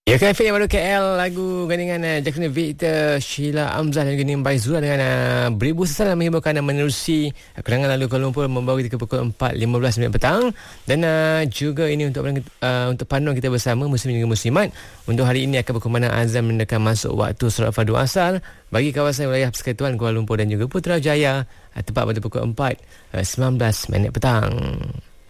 Ya, KFM baru KL, lagu gandingan Jacqueline Victor, Sheila Amzah dan juga Nim Baizura dengan beribu sesal menghiburkan menerusi kerangan lalu Kuala Lumpur membawa kita ke pukul 4.15 minit petang. Dan juga ini untuk panduan kita bersama muslimin dan muslimat. Untuk hari ini akan berkumandang azan mendekat masuk waktu solat fardu asar bagi kawasan wilayah Persekutuan Kuala Lumpur dan juga Putrajaya, tepat pada pukul 4.19 minit petang.